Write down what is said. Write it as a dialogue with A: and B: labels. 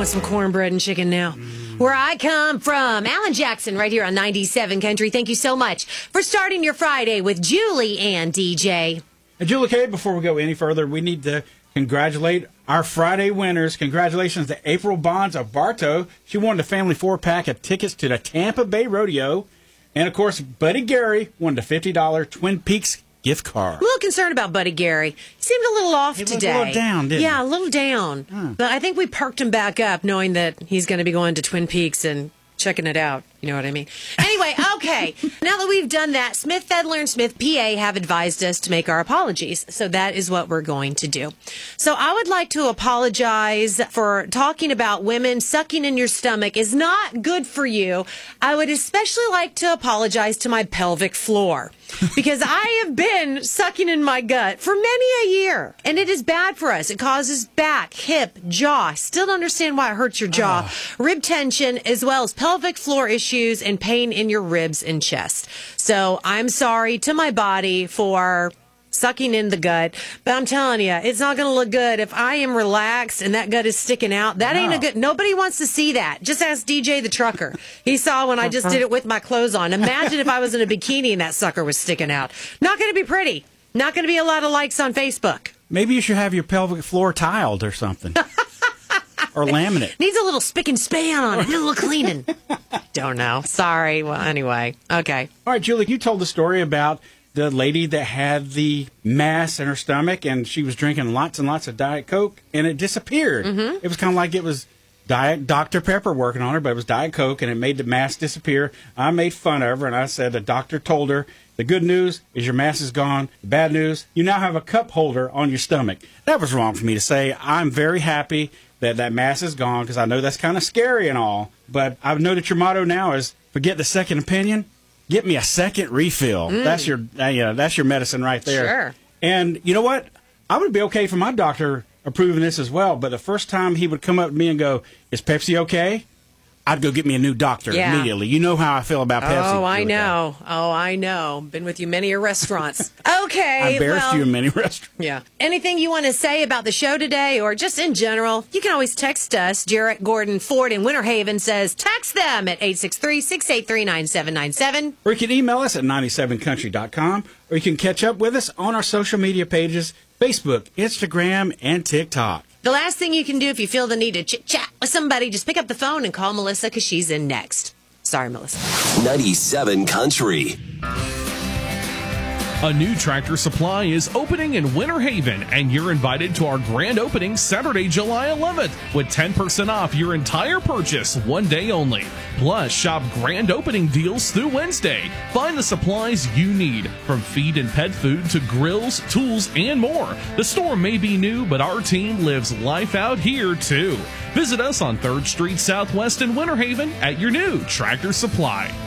A: want some cornbread and chicken now. Where I come from, Alan Jackson, right here on 97 Country. Thank you so much for starting your Friday with Julie and DJ.
B: And Julie K, before we go any further, we need to congratulate our Friday winners. Congratulations to April Bonds of Bartow. She won the family 4-pack of tickets to the Tampa Bay Rodeo. And, of course, Buddy Gary won the $50 Twin Peaks gift card.
A: A little concerned about Buddy Gary. He seemed a little off today.
B: He looked a little down, didn't he?
A: Yeah, a little down. But I think we perked him back up knowing that he's going to be going to Twin Peaks and checking it out. You know what I mean? Anyway, okay. Now that we've done that, Smith, Fedler, and Smith, PA, have advised us to make our apologies. So that is what we're going to do. So I would like to apologize for talking about women sucking in your stomach is not good for you. I would especially like to apologize to my pelvic floor because I have been sucking in my gut for many a year. And it is bad for us. It causes back, hip, jaw. Still don't understand why it hurts your jaw. Rib tension, as well as pelvic floor issues and pain in your ribs and chest. So I'm sorry to my body for sucking in the gut, but I'm telling you, it's not going to look good if I am relaxed and that gut is sticking out. That ain't a good. Nobody wants to see that. Just ask DJ the trucker. He saw when I just did it with my clothes on. Imagine if I was in a bikini and that sucker was sticking out. Not going to be pretty. Not going to be a lot of likes on Facebook.
B: Maybe you should have your pelvic floor tiled or something. Or laminate.
A: Needs a little spick and span on it. A little cleaning. Don't know. Sorry. Well, anyway. Okay.
B: All right, Julie, you told the story about the lady that had the mass in her stomach, and she was drinking lots and lots of Diet Coke, and it disappeared. Mm-hmm. It was kind of like it was Diet Dr. Pepper working on her, but it was Diet Coke, and it made the mass disappear. I made fun of her, and I said the doctor told her, the good news is your mass is gone. The bad news, you now have a cup holder on your stomach. That was wrong for me to say. I'm very happy that mass is gone, because I know that's kind of scary and all. But I know that your motto now is, forget the second opinion, get me a second refill. That's your medicine right there.
A: Sure.
B: And you know what? I would be okay for my doctor approving this as well, but the first time he would come up to me and go, is Pepsi okay? I'd go get me a new doctor immediately. You know how I feel about Pepsi.
A: Oh, I know. Oh, I know. Been with you many restaurants. Okay.
B: I embarrassed you in many restaurants.
A: Yeah. Anything you want to say about the show today or just in general, you can always text us. Jarrett Gordon Ford in Winter Haven says text them at 863-683-9797.
B: Or you can email us at 97country.com, or you can catch up with us on our social media pages, Facebook, Instagram, and TikTok.
A: The last thing you can do if you feel the need to chit-chat with somebody, just pick up the phone and call Melissa because she's in next. Sorry, Melissa.
C: 97 Country.
D: A new Tractor Supply is opening in Winter Haven, and you're invited to our grand opening Saturday, July 11th, with 10% off your entire purchase, one day only. Plus, shop grand opening deals through Wednesday. Find the supplies you need, from feed and pet food to grills, tools, and more. The store may be new, but our team lives life out here, too. Visit us on 3rd Street Southwest in Winter Haven at your new Tractor Supply.